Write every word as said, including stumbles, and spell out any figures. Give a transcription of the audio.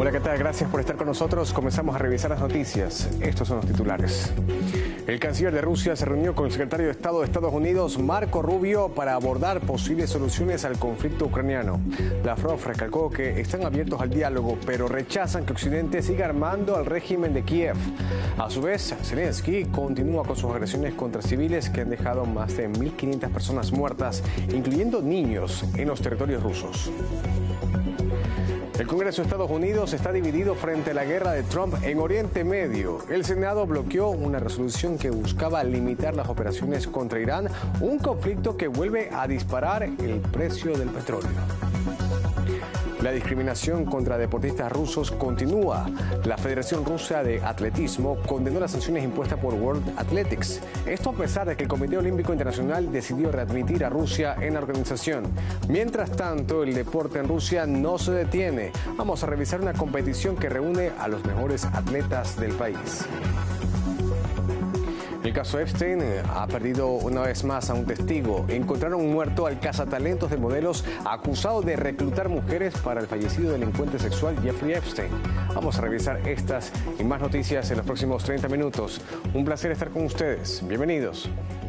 Hola, ¿qué tal? Gracias por estar con nosotros. Comenzamos a revisar las noticias. Estos son los titulares. El canciller de Rusia se reunió con el secretario de Estado de Estados Unidos, Marco Rubio, para abordar posibles soluciones al conflicto ucraniano. Lavrov recalcó que están abiertos al diálogo, pero rechazan que Occidente siga armando al régimen de Kiev. A su vez, Zelensky continúa con sus agresiones contra civiles que han dejado más de mil quinientas personas muertas, incluyendo niños, en los territorios rusos. El Congreso de Estados Unidos está dividido frente a la guerra de Trump en Oriente Medio. El Senado bloqueó una resolución que buscaba limitar las operaciones contra Irán, un conflicto que vuelve a disparar el precio del petróleo. La discriminación contra deportistas rusos continúa. La Federación Rusa de Atletismo condenó las sanciones impuestas por World Athletics. Esto a pesar de que el Comité Olímpico Internacional decidió readmitir a Rusia en la organización. Mientras tanto, el deporte en Rusia no se detiene. Vamos a revisar una competición que reúne a los mejores atletas del país. El caso Epstein ha perdido una vez más a un testigo. Encontraron muerto al cazatalentos de modelos acusado de reclutar mujeres para el fallecido delincuente sexual Jeffrey Epstein. Vamos a revisar estas y más noticias en los próximos treinta minutos. Un placer estar con ustedes. Bienvenidos.